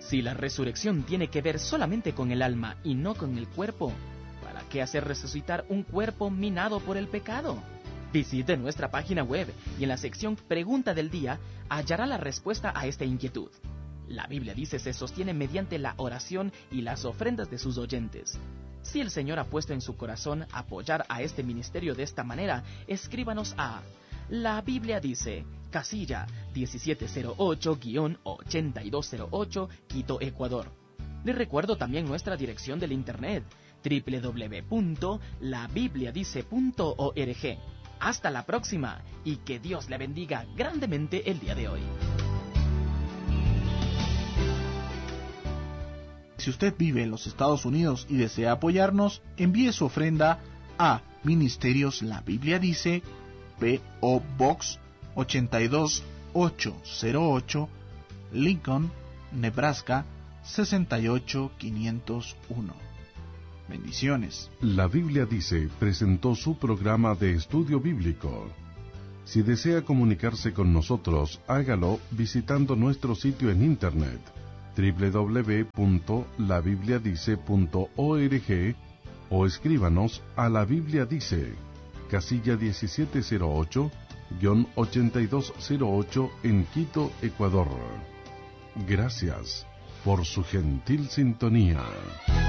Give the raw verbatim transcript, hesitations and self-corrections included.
Si la resurrección tiene que ver solamente con el alma y no con el cuerpo, ¿para qué hacer resucitar un cuerpo minado por el pecado? Visite nuestra página web y en la sección Pregunta del Día hallará la respuesta a esta inquietud. La Biblia dice se sostiene mediante la oración y las ofrendas de sus oyentes. Si el Señor ha puesto en su corazón apoyar a este ministerio de esta manera, escríbanos a La Biblia dice, casilla diecisiete cero ocho guion ochenta y dos cero ocho, Quito, Ecuador. Les recuerdo también nuestra dirección del internet, doble u doble u doble u punto la biblia dice punto org. Hasta la próxima y que Dios le bendiga grandemente el día de hoy. Si usted vive en los Estados Unidos y desea apoyarnos, envíe su ofrenda a Ministerios La Biblia Dice, P O Box ochenta y dos mil ochocientos ocho, Lincoln, Nebraska sesenta y ocho mil quinientos uno. Bendiciones. La Biblia Dice presentó su programa de estudio bíblico. Si desea comunicarse con nosotros, hágalo visitando nuestro sitio en internet doble u doble u doble u punto la biblia dice punto org o escríbanos a La Biblia Dice, casilla diecisiete cero ocho guion ochenta y dos cero ocho en Quito, Ecuador. Gracias por su gentil sintonía.